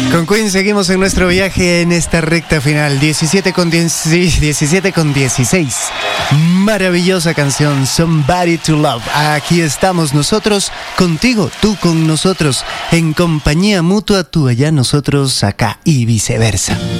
Con Queen seguimos en nuestro viaje en esta recta final. 17 con 16. Maravillosa canción, Somebody to Love. Aquí estamos nosotros contigo, tú con nosotros, en compañía mutua, tú allá, nosotros acá y viceversa.